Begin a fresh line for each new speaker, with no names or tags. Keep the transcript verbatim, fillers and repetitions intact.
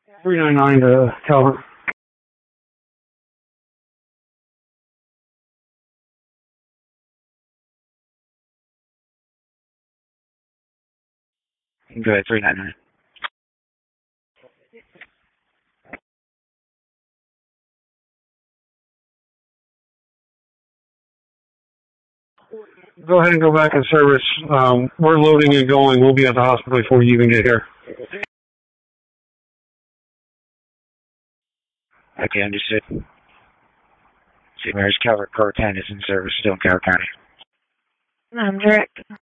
three nine nine to Calvert.
Go ahead, three nine nine.
Go ahead and go back in service. Um, we're loading and going. We'll be at the hospital before you even get here.
Okay, understood. Saint Mary's Calvert Car ten is in service still in Calvert County.
I'm direct.